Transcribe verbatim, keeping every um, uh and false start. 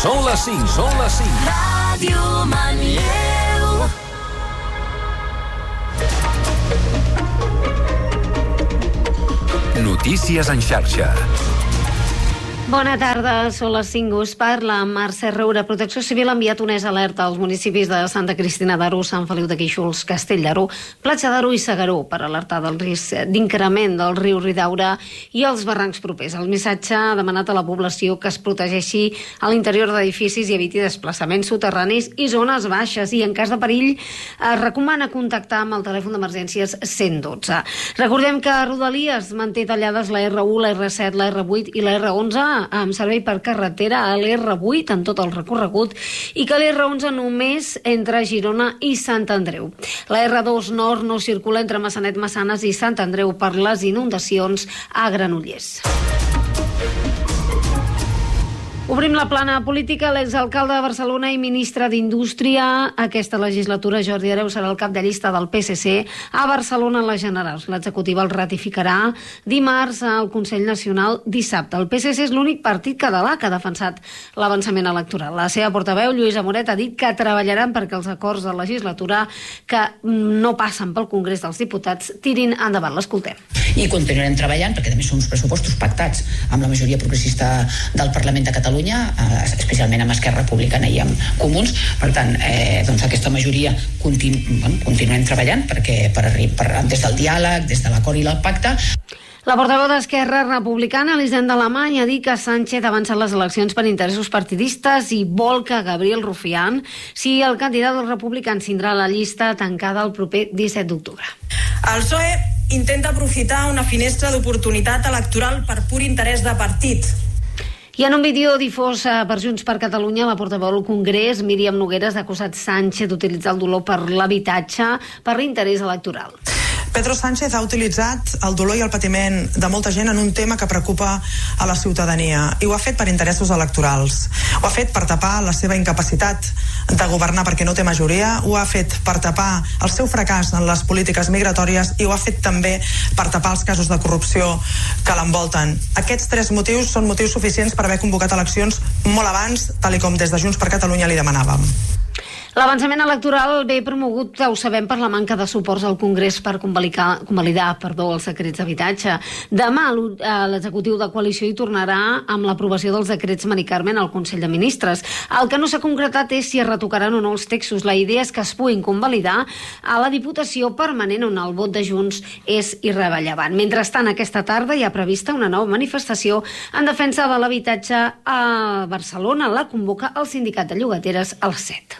Són les cinc, són les cinc. Ràdio Manlleu. Notícies en xarxa. Bona tarda, són les cinc. Us parla Mercè Roura. Protecció Civil ha enviat una alerta als municipis de Santa Cristina d'Aro, Sant Feliu de Guíxols, Castell d'Aro, Platja d'Aro i Segaró per alertar del risc d'increment del riu Ridaura i els barrancs propers. El missatge ha demanat a la població que es protegeixi a l'interior d'edificis i eviti desplaçaments soterranis i zones baixes, i en cas de perill es recomana contactar amb el telèfon d'emergències cent dotze. Recordem que a Rodalies manté tallades la erre u, la erre set, la erre vuit i la erre onze amb servei per carretera a l'erre vuit en tot el recorregut, i que l'erre onze només entre Girona i Sant Andreu. La erre dos nord no circula entre Massanet, Massanes i Sant Andreu per les inundacions a Granollers. Obrim la plana política. L'exalcalde de Barcelona i ministre d'Indústria aquesta legislatura, Jordi Hereu, serà el cap de llista del pe esse ce a Barcelona en les generals. L'executiva el ratificarà dimarts al Consell Nacional dissabte. El pe esse ce és l'únic partit català que ha defensat l'avançament electoral. La seva portaveu, Lluïsa Moret, ha dit que treballaran perquè els acords de legislatura que no passen pel Congrés dels Diputats tirin endavant. L'escoltem. I continuarem treballant, perquè també són uns pressupostos pactats amb la majoria progressista del Parlament de Catalunya, especialment amb Esquerra Republicana i amb Comuns. Per tant, eh, doncs aquesta majoria continu, bueno, continuem treballant perquè per, per, des del diàleg, des de l'acord i el pacte. La portaveu d'Esquerra Republicana, Elisenda Alemany, ha dit que Sánchez ha avançat les eleccions per interessos partidistes i vol que Gabriel Rufián sigui el candidat dels republicans. Tindrà la llista tancada el proper disset d'octubre. El pe esse o e intenta aprofitar una finestra d'oportunitat electoral per pur interès de partit. I en un vídeo difós per Junts per Catalunya, la portaveu del Congrés, Míriam Nogueras, ha acusat Sánchez d'utilitzar el dolor per l'habitatge per l'interès electoral. Pedro Sánchez ha utilitzat el dolor i el patiment de molta gent en un tema que preocupa a la ciutadania, i ho ha fet per interessos electorals. Ho ha fet per tapar la seva incapacitat de governar perquè no té majoria, ho ha fet per tapar el seu fracàs en les polítiques migratòries i ho ha fet també per tapar els casos de corrupció que l'envolten. Aquests tres motius són motius suficients per haver convocat eleccions molt abans, tal i com des de Junts per Catalunya li demanàvem. L'avançament electoral ve promogut, ho sabem, per la manca de suports al Congrés per convalidar, convalidar perdó, els decrets d'habitatge. Demà l'executiu de coalició hi tornarà amb l'aprovació dels decrets Mari Carmen al Consell de Ministres. El que no s'ha concretat és si es retocaran o no els textos. La idea és que es puguin convalidar a la Diputació Permanent, on el vot de Junts és irrellevant. Mentrestant, aquesta tarda hi ha prevista una nova manifestació en defensa de l'habitatge a Barcelona. La convoca el Sindicat de Llogateres a les set.